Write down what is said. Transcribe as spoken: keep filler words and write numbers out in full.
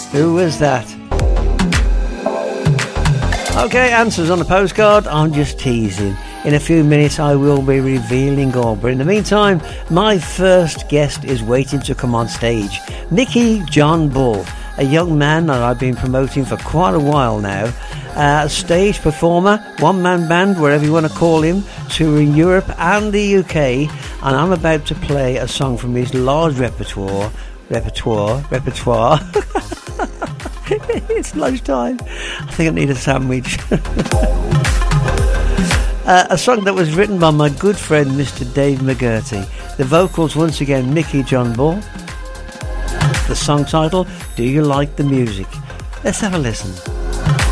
Who was that? Okay, answers on a postcard. I'm just teasing. In a few minutes I will be revealing all, but in the meantime my first guest is waiting to come on stage. Nicky John Bull, a young man that I've been promoting for quite a while now. Uh, stage performer, one-man band, wherever you want to call him, touring Europe and the U K, and I'm about to play a song from his large repertoire repertoire repertoire It's lunchtime. I think I need a sandwich. Uh, a song that was written by my good friend Mister Dave McGurty. The vocals once again Nicky John Bull. The song title, Do You Like the Music? Let's have a listen.